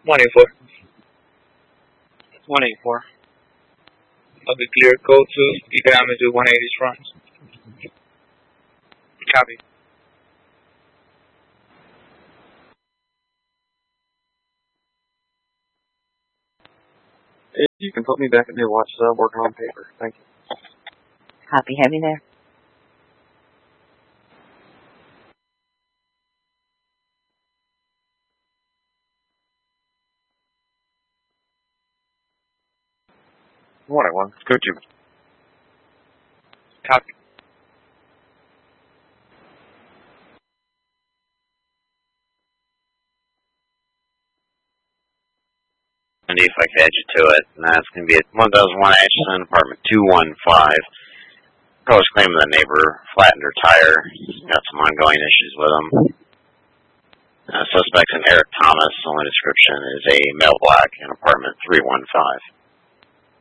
184. 184. Okay, clear. Code 2. Economics with 180 fronts. Copy. If you can put me back at the watch sub working on paper. Thank you. Copy. Heavy there. Morning, one. Let's go to Copy. And if I could add you to it, and that's going to be at 1001 Ashland, apartment 215. Pro's claiming the neighbor flattened her tire. He's got some ongoing issues with him. Suspect's an Eric Thomas. Only description is a male black in apartment 315.